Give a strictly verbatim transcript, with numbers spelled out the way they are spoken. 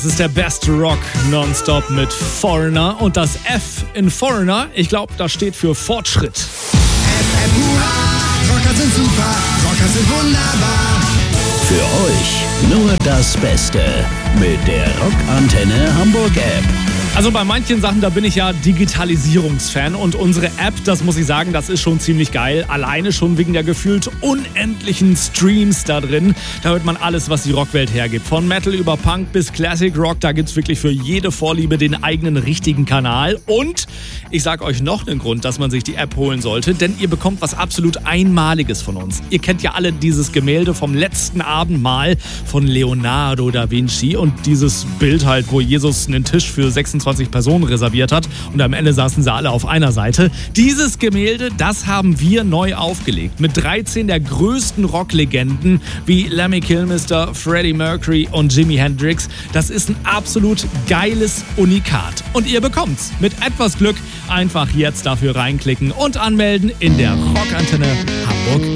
Das ist der Best Rock Nonstop mit Foreigner und das F in Foreigner, ich glaube, das steht für Fortschritt. F F Hurra, Rocker sind super, Rocker sind wunderbar. Für euch nur das Beste mit der Rockantenne Hamburg App. Also bei manchen Sachen, da bin ich ja Digitalisierungsfan und unsere App, das muss ich sagen, das ist schon ziemlich geil. Alleine schon wegen der gefühlt unendlichen Streams da drin. Da hört man alles, was die Rockwelt hergibt. Von Metal über Punk bis Classic Rock, da gibt's wirklich für jede Vorliebe den eigenen richtigen Kanal. Und ich sag euch noch einen Grund, dass man sich die App holen sollte, denn ihr bekommt was absolut Einmaliges von uns. Ihr kennt ja alle dieses Gemälde vom letzten Abendmahl von Leonardo da Vinci und dieses Bild halt, wo Jesus einen Tisch für sechsundzwanzig Personen reserviert hat und am Ende saßen sie alle auf einer Seite. Dieses Gemälde, das haben wir neu aufgelegt mit dreizehn der größten Rocklegenden wie Lemmy Kilmister, Freddie Mercury und Jimi Hendrix. Das ist ein absolut geiles Unikat. Und ihr bekommt's mit etwas Glück einfach jetzt dafür reinklicken und anmelden in der Rockantenne Hamburg.